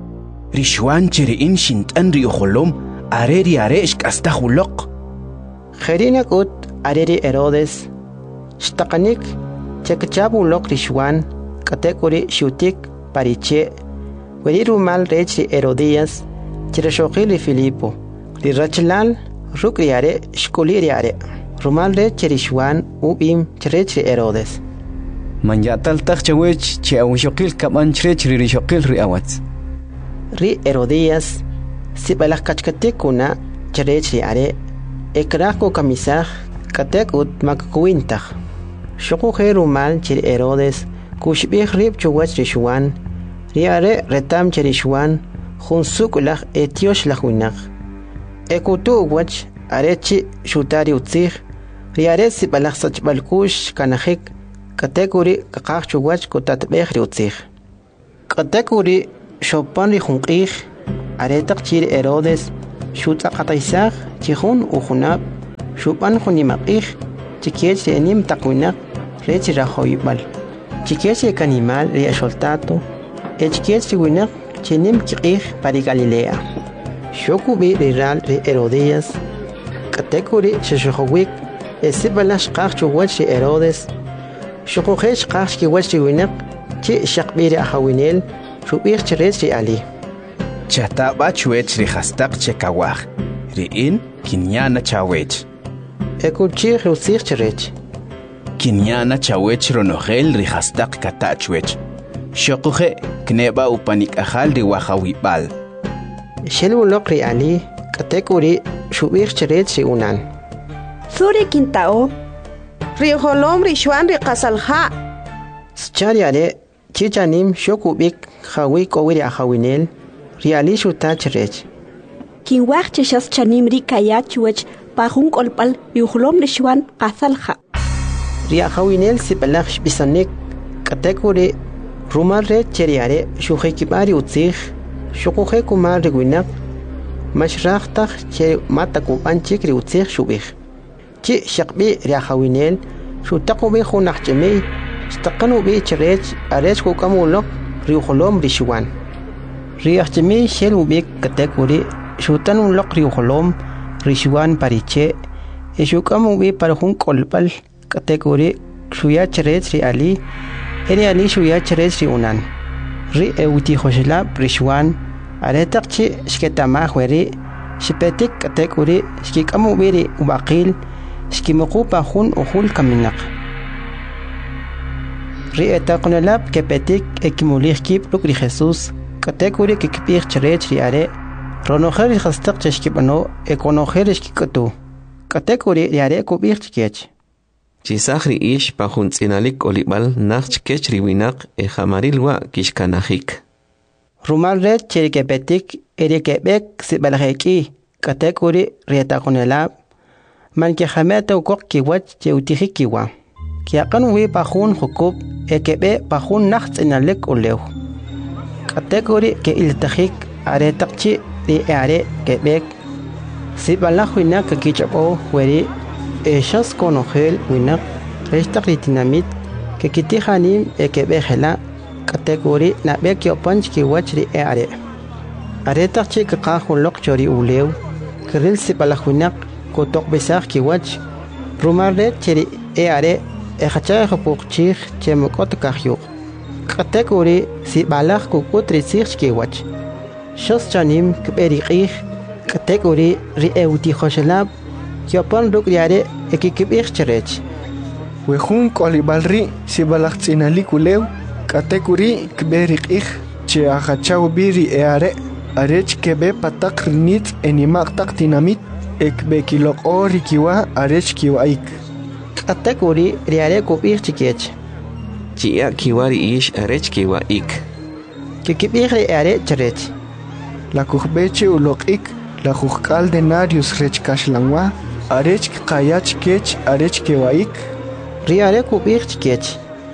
Rishuan chiriin shintan ri ujolom are ri are shkastaj uloq. Jerinak ut are ri Herodes shtaqanik chekchab uloq rishuan katekuri shutik pariche weri rumal rech ri Herodías chireshoqil ri Filipo ri Rachlal ruk ri are shkuli ri are rumal rech rishuan ubim cherech ri Herodes. Man yatal tak chawech che awshokil kaman chrech ri rishokil ri awats. Ri Herodías sibalak kachkatikuna cherech ri are ekrako kamisaj katek ut makkuintaj. Shoko herumal chir Herodes kushbih rib chuwach rishuan ri are retam cherishuan junsuk laj etiosh lajuinaj. Ekutu wach arechi shutari utzig ri are sibalak sachbalkush kanajik kategori kakach chuwach kutatbeh ri utzig. Kategori shopan ri junqij aretak chir Herodes shutaqataysaq chihun ujunab shupan junimaqij chikiech enim taqwinak rech rajoybal chikiech kanimal ri soltato echkiech winak chenim kiqij pari Galilea shokubi riral ri Herodías katekuri shishojwik esibalash qaq chuwach Herodes shokujesh qaq kiwach winak chi shaqbiri ahawinel shubir chirech ri ali Chataba chuech ri hastaq chekawaj riin kinyana chawech Ekuchi rusir chirech Kinyana chawech ronogel ri hastaq katachwech Shokuje kneba upanik ajal ri wajawibal Shelulok ri ali katekuri shubir chirech ri unan Suri kintao ri holom ri shwan ri qasalha Schariare chichanim shokubik jawi kowiri ahawinel Riali shuta chirech Kinwach chishas chanim ri kayachuech pajun kolpal yuhlom rishwan qasalha Ria hawinel sipalach bisanik katekuri rumar re cheriare shuhekibari utzig shukuhe kumar rigwinak mashrachtak che matakupan chikri utzig shubig chi shaqbi ria hawinel shutakubi hunach chemei stakanu bi chirech arech kukamulok riuhlom rishwan Riachemi shel ubik katekuri shutan un lok riuholom rishwan pariche eshukam ubi parhun kolpal katekuri shuya cherech ri ali eri ali shuya cherech ri unan ri euti hoshla rishwan aretakchi shketama hweri shipetik katekuri shkikam ubi ri ubaqil shkimuqu pahun uhul kaminak ri etaqnelab kepetik ekimulih kip luk ri Jesus katekuri kikipir cherech riare ronojer hastaq cheshkipano ekonojer shkikatu katekuri riare kubir chkech Chisahri ish pajun tsinalik olibal nach kech riwinak e jamarilwa kishkanajik Rumal red cherikepetik erikebek sibalajeki katekuri rietakonelab manke jamete ukok kiwach cheutihikiwa kiakan wi pajun hukub ekebe pajun nach tsinalik olew Kategori ke iltajik are takchi di are kebek sibalah winak kichabo weri eshas konogel winak restak dinamit ke kitihanim ekebehela kategori na bekyo punch ki wachri are are takchi ka qahulok chori ulew kiril sibalah winak kotok besar ki wach rumare cheri are e khacha khopukchi chemokot kahyuk kategori si balak kukutri sirchkiwach shos chanim kberiqih kategori ri euti khoshlab yopan rukriare ekikibih cherech wehun kolibalri si balak tsinalik ulew kategori kberiqih che achachaw biri eare arech kebe patak rinit enimak tak dinamit ekbe kilok ori kiwa arech kiwaik kategori riare kubih chikech Chia kiwari ish arech kiwa ik. Kikibiri are cherech. La kuhbeche ulok ik, la kuhkal denarius rech kashlangwa, arech kayach kech arech kiwa ik. Riare kubir chikech.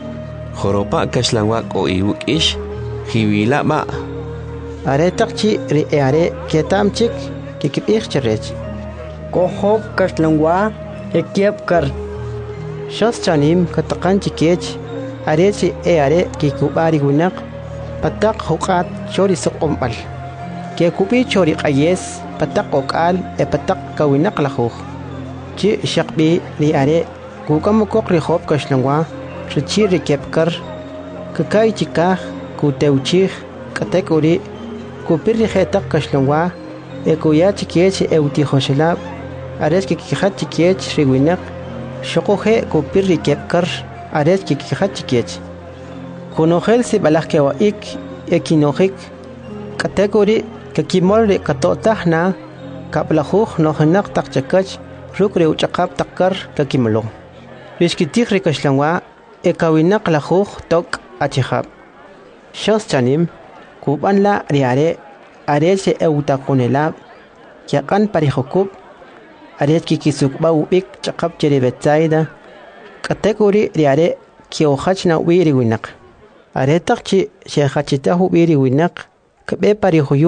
Joropa kashlangwa ko iwuk ish, hiwila ba. Are takchi ri are ketam chik kikibir cherech. Kohop kashlangwa ekiep kar. Shos chanim katakan chikech. Arechi e are ki kubari winak patak hukat chori sokombal ke kubi chori qayes patak okal e patak kawinak lakhu chi shaqbi li are kukam kok ri khop kashlangwa richi ri kepkar kakai chika ku teuchi kategori ku pirri khetak kashlangwa e ku ya chikech e uti khoshla arechi ki khat chikech ri winak shokohe ku pirri kepkar Aret ki kikhat chikech. Konogel si balak kewa ik ekinojik kategori kakimol re katotahna kaplahuh nohenak takchakach rukre uchakap takkar kakimlo. Rishkitik rekashlangwa ekawinak lahuh tok achihab. Shos chanim kuban la riare aret se eutakonelab yakan parihokub aret ki kisukba ubik chakap cherebetsaida kategori riare kiohachna wiri winak. Aretakchi shehachitahu wiri winak kabe parihuyub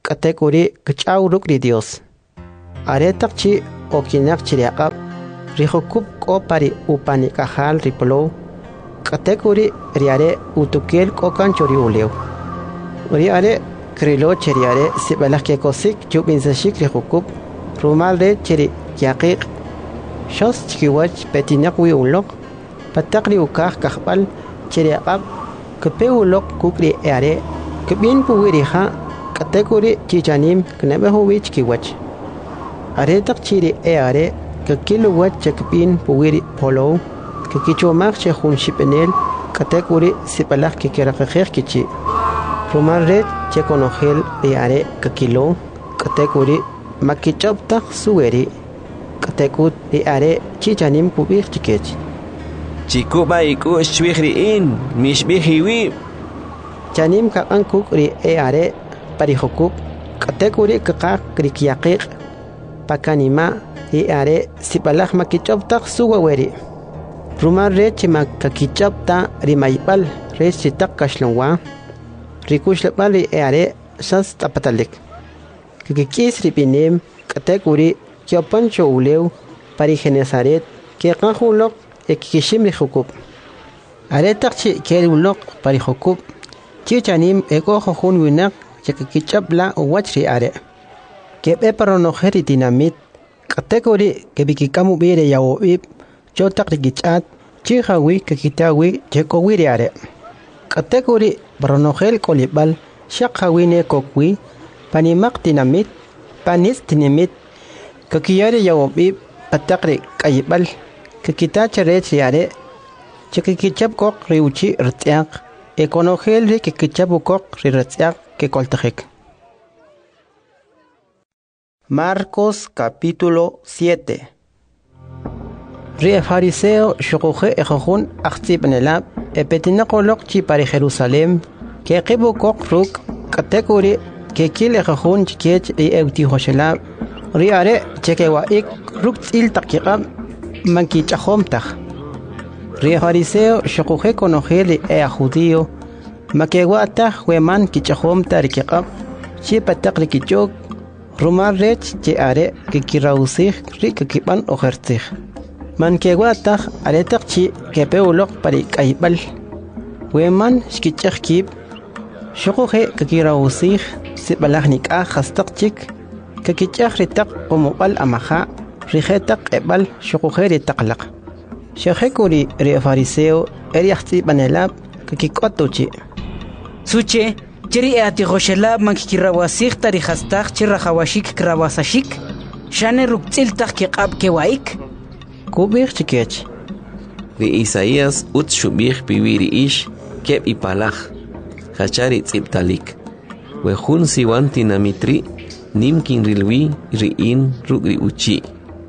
katekuri kchaw rukri Dios. Aretak chi okinak chiriakap rijokup ko pari upani kahal ripolo katekuri riare utukel kokan chori uleu. Riare krilo cheriare sibalak ke kosik jubinsashik rijokup rumal re cheri yaqiq shos chikiwach petinak wi ulok patakri ukah kahbal cheriakap kepe ulok kukri eare kebin puwiriha katekuri chichanim knebehu wich kiwach. Aretak chiri eare kakilo wat chakpin puwiri polo kakichomak che hun shipenel katekuri sipalak ke kerakakher kichi rumal red che konogel eare kakilo katekuri makichoptak suweri katekut eare chichanim pubir chikech chikuba iku shwihri in mishbihiwi chanim kakan kukri eare parijokup katekuri kakak krikiaqiq pakanima eare sipalak makichoptak suweri rumal red che makakichopta rimaybal red chitak kashlonwa rikushlapal eare shas tapatalik kikis ripinem katekuri kyopancho uleu parigenesaret ke kanjulok ekishim rijukup aretak chi kerulok parijokup chichanim eko jojun winak chekichapla wachri are kebe paronojeri dinamit katekuri kebikikamu bire yawib chotak rigichat chihawi kakitawi chekowiri are katekuri paronojel kolibal shakhawine kokwi panimak dinamit panis dinamit kakiyari yawib patakri kayibal kakita charech yare chekikichap kok riuchi rtiak ekonogel ri kikichap kok rirtiak ke koltajek. Marcos capítulo siete. Rie fariseo shukuje ejojun achtibnelab epetinakolok chi para Jerusalem ke qibu kok ruk katekuri ke kil ejojun chikech e euti hoshelab riare chekewa ik ruk il takiqab manki chahomtaj. Rie fariseo shukuje konogeli e judío makewa taj weman kichahom tarikiqab chi patakri kichok rumal rech che are que kirausig ri que kiban ojertig man que guata aretak chi que peulok pari kaibal weman skichig kib shokoje que kirausig sibalagnik a hastak chik que kichig ritak como bal amaja rijetak ebal shokoje ritaklaq shejekuri ri fariseo eriachti banelab que kikotuchi suche Chiri ati Joshelab mankikirawasik tari hastak chira hawashik krawasashik shane ruktiltak kiqab kewaik kubir chikech ri Isaías ut shubih piwiri ish keb ipalaj hachari tziptalik wejun siwanti namitri nimkin rilwi riin rugri uchi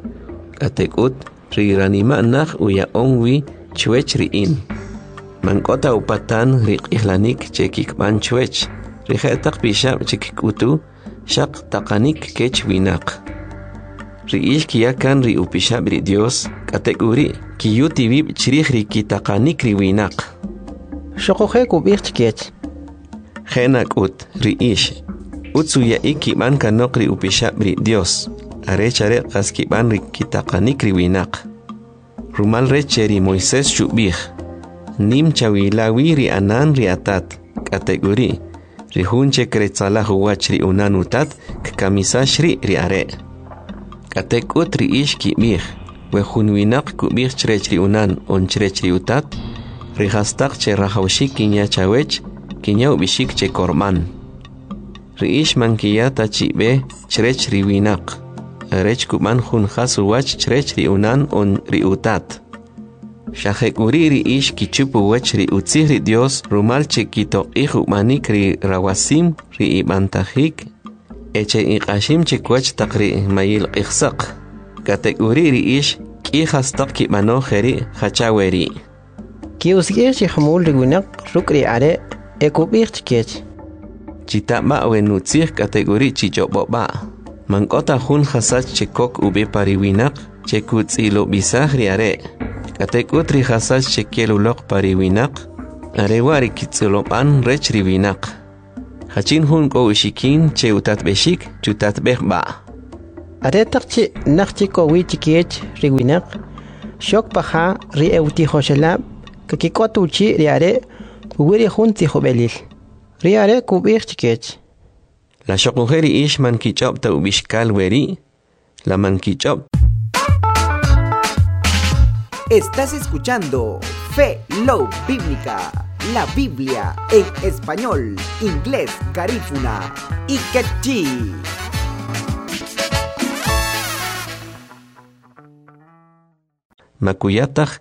katekut ri ranima nach uya onwi chwech riin Mankota upatan rik ihlanik chekik ban chwech. Rijetak bishab chekik utu shak takanik kech winak. Riish kiyakan ri upishab ri Dios kategori kiyuti vib chirih ri kitakanik ri winak. Shokoje kubir chkech. Henak ut riish. Utsu ya iki ban kanok ri upishab ri Dios. Are chare kaski ban ri kitakanik ri winak. Rumal recheri Moises shubih. Nim chawilawi ri anan ri atat kategori ri hunche kretsalah wach ri unan utat kamisash ri ri are katekut ri ish kibih we hunwinak kubih chrech ri unan on chrech ri utat ri hastak che rahawshik kinya chawech kinya ubishik che korman ri ish mankiyata chibe chrech ri winak rech kuman hun khasu wach chrech ri unan on ri utat Shajekuri ri ish kichupu wech ri utzih ri Dios rumal chekito ihu manik ri rawasim ri ibantajik eche iqashim chekwach takri mayil iqsaq kategori ri ish ki hastak ki mano kheri khachaweri ki usgir chi khmul ri gunak rukri are ekubir chkech chitama wenutzih kategori chichoboba mankota hun khasach chekok ube pariwinak chekutzilo bisah ri are Katekut ri hasach chekelulok pariwinak arewari kitzulopan rech riwinak Hachin hun ko ishikin che utat beshik chutat behba. Aretakchi nakchi ko wichikech riwinak. Shok paha ri euti hoshelab kakikotuchi riare wiri hunti hobelil. Riare kubir chikech. La shokujeri ish man kichop ta ubishkal weri. La man kichop. Estás escuchando Fe Love Bíblica, la Biblia en español, inglés, garífuna y quechí. Makuyataj